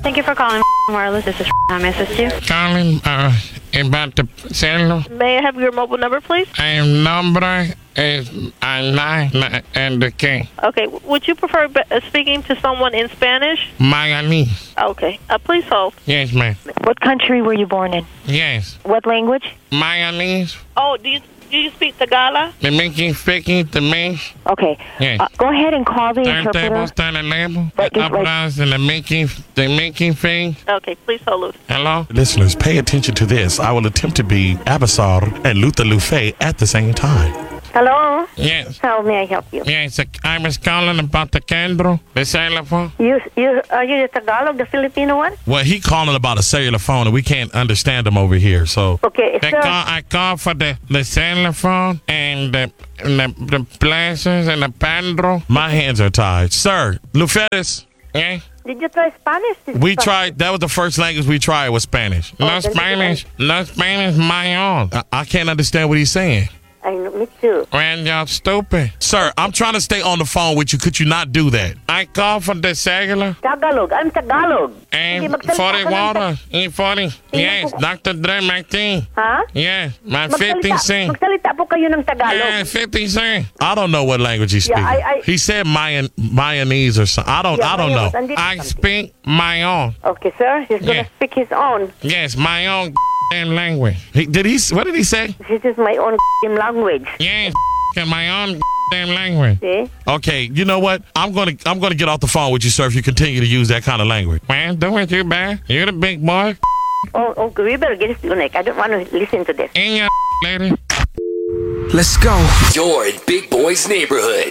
Thank you for calling Wireless. This is how may I assist you? Calling about the cellular. May I have your mobile number, please? Number is 9 and the K. Okay. Would you prefer speaking to someone in Spanish? Mayanese. Okay. Please hold. Yes, ma'am. What country were you born in? Yes. What language? Mayanese. Oh, do you speak Tagalog? The making speaking to me. Okay. Yes. Go ahead and call the interpreter. Turntables, Wait. and the making thing. Okay. Please hold, Luther. Hello? Listeners, pay attention to this. I will attempt to be Abasar and Luther Lufe at the same time. Hello? Yes. How may I help you? Yes, I was calling about the candle, the cellular phone. Are you the Tagalog, the Filipino one? Well, he calling about a cellular phone, and we can't understand him over here, so... Okay, sir. I called for the cellular phone and the places and the pandro. My hands are tied. Sir, Lufetis. Yeah? Did you try Spanish? We tried, that was the first language we tried was Spanish. No Spanish, my own. I can't understand what he's saying. I know, me too. Man, y'all stupid. Sir, I'm trying to stay on the phone with you. Could you not do that? I called for the cellular. Tagalog. I'm Tagalog. And Sige, magsalita 40 ka ng water. E40. Yes, Dr. Dre, my team. Ha? Yes, my 50 cent. Magsalita po kayo ng Tagalog. Yeah, 50 cent. I don't know what language he's speaking. He said Mayanese or something. I don't know. I speak my own. Okay, sir. He's going to speak his own. Yes, my own language. What did he say? This is my own language. Yes, my own language. See? Okay, you know what? I'm gonna get off the phone with you, sir, if you continue to use that kind of language. Man, don't it too bad. You're the big boy. Oh, we better get it unique. I don't want to listen to this. In your lady. Let's go. You're in Big Boy's neighborhood.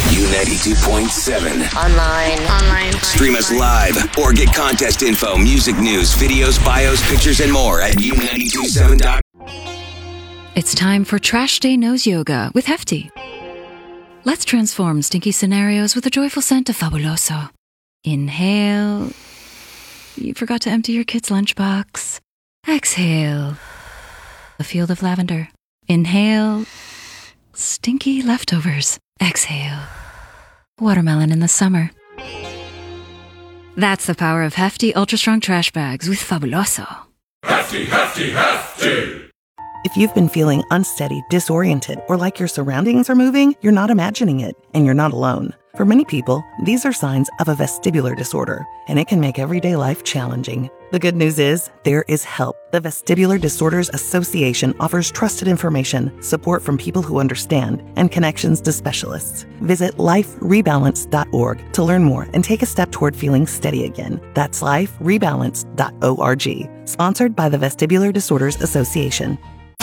U92.7. Online. Stream us live or get contest info, music news, videos, bios, pictures, and more at U927.com. It's time for Trash Day Nose Yoga with Hefty. Let's transform stinky scenarios with a joyful scent of Fabuloso. Inhale. You forgot to empty your kid's lunchbox. Exhale. A field of lavender. Inhale. Stinky leftovers. Exhale. Watermelon in the summer. That's the power of Hefty Ultra Strong Trash Bags with Fabuloso. Hefty, Hefty, Hefty! If you've been feeling unsteady, disoriented, or like your surroundings are moving, you're not imagining it, and you're not alone. For many people, these are signs of a vestibular disorder, and it can make everyday life challenging. The good news is, there is help. The Vestibular Disorders Association offers trusted information, support from people who understand, and connections to specialists. Visit liferebalance.org to learn more and take a step toward feeling steady again. That's liferebalance.org. Sponsored by the Vestibular Disorders Association.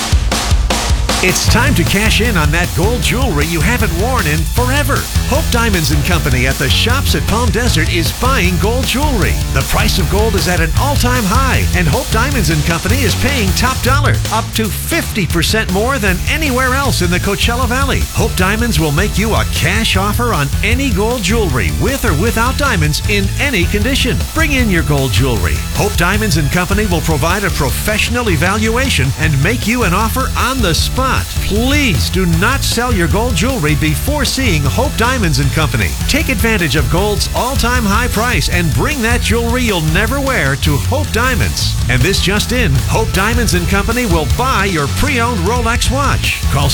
It's time to cash in on that gold jewelry you haven't worn in forever. Hope Diamonds & Company at the Shops at Palm Desert is buying gold jewelry. The price of gold is at an all-time high, and Hope Diamonds & Company is paying top dollar, up to 50% more than anywhere else in the Coachella Valley. Hope Diamonds will make you a cash offer on any gold jewelry, with or without diamonds, in any condition. Bring in your gold jewelry. Hope Diamonds & Company will provide a professional evaluation and make you an offer on the spot. Please do not sell your gold jewelry before seeing Hope Diamonds & Company. Take advantage of gold's all-time high price and bring that jewelry you'll never wear to Hope Diamonds. And this just in, Hope Diamonds & Company will buy your pre-owned Rolex watch. Call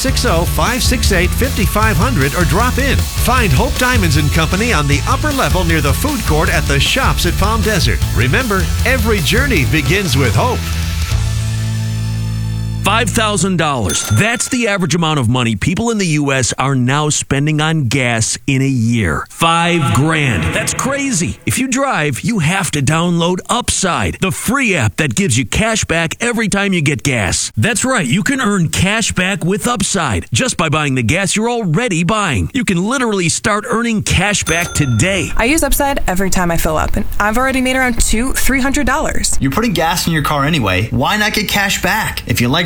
760-568-5500 or drop in. Find Hope Diamonds & Company on the upper level near the food court at the Shops at Palm Desert. Remember, every journey begins with hope. $5,000. That's the average amount of money people in the U.S. are now spending on gas in a year. $5,000. That's crazy. If you drive, you have to download Upside, the free app that gives you cash back every time you get gas. That's right. You can earn cash back with Upside just by buying the gas you're already buying. You can literally start earning cash back today. I use Upside every time I fill up, and I've already made around $200-300. You're putting gas in your car anyway. Why not get cash back? If you like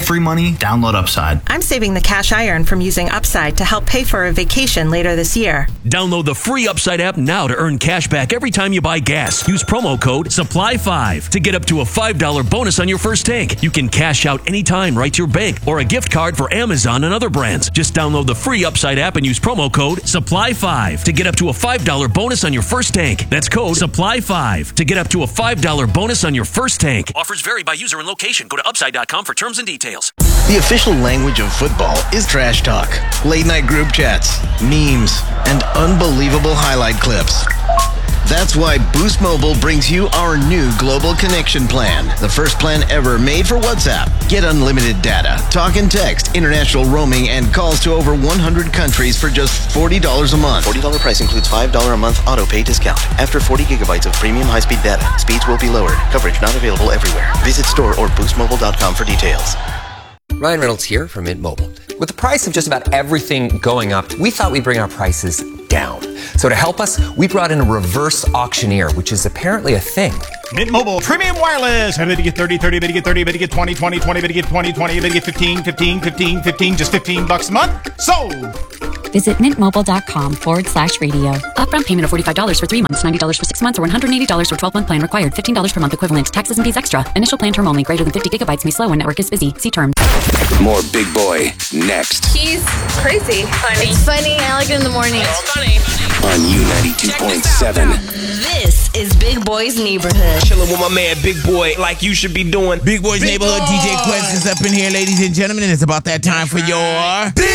free money, download Upside. I'm saving the cash I earn from using Upside to help pay for a vacation later this year. Download the free Upside app now to earn cash back every time you buy gas. Use promo code SUPPLY5 to get up to a $5 bonus on your first tank. You can cash out anytime right to your bank or a gift card for Amazon and other brands. Just download the free Upside app and use promo code SUPPLY5 to get up to a $5 bonus on your first tank. That's code SUPPLY5 to get up to a $5 bonus on your first tank. Offers vary by user and location. Go to Upside.com for terms and details. The official language of football is trash talk, late night group chats, memes, and unbelievable highlight clips. That's why Boost Mobile brings you our new Global Connection Plan, the first plan ever made for WhatsApp. Get unlimited data, talk and text, international roaming, and calls to over 100 countries for just $40 a month. $40 price includes $5 a month auto pay discount. After 40 gigabytes of premium high-speed data, speeds will be lowered. Coverage not available everywhere. Visit store or boostmobile.com for details. Ryan Reynolds here from Mint Mobile. With the price of just about everything going up, we thought we'd bring our prices down. So to help us, we brought in a reverse auctioneer, which is apparently a thing. Mint Mobile Premium Wireless. How to get 30, 30, to get 30, to get 20, 20, 20, to get 20, 20, to get 15, 15, 15, 15, just $15 a month. Sold! Visit mintmobile.com/radio. Upfront payment of $45 for 3 months, $90 for 6 months, or $180 for 12-month plan required. $15 per month equivalent. Taxes and fees extra. Initial plan term only. Greater than 50 gigabytes may slow when network is busy. See terms. More Big Boy next. He's crazy. Funny. It's funny. I like it in the morning. It's funny. On U92.7. This is Big Boy's Neighborhood. Chilling with my man Big Boy like you should be doing. Big Boy's Neighborhood. DJ Quest is up in here, ladies and gentlemen, and it's about that time for your Big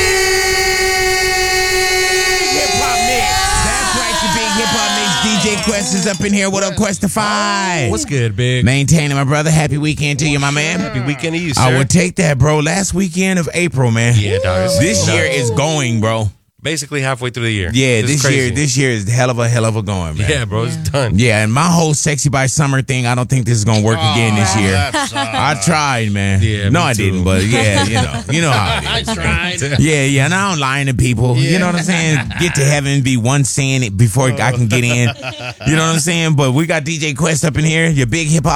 Hip-Hop Mix. That's right, your Big Hip-Hop Mix. DJ Quest is up in here. What up, Questify? What's good, Big? Maintaining, my brother. Happy weekend to you, my man. Happy weekend to you, sir. I would take that, bro. Last weekend of April, man. Yeah, dog. This year is going, bro. Basically halfway through the year. Yeah, this year is hell of a going, man. Yeah, bro, it's done. Yeah, and my whole Sexy by Summer thing, I don't think this is gonna work again this year. I tried, man. Yeah, no, I didn't, but yeah, you know how it is. I tried. Yeah, and I don't lying to people. You know what I'm saying? Get to heaven, be one saying it before I can get in. You know what I'm saying? But we got DJ Quest up in here, your Big Hip Hop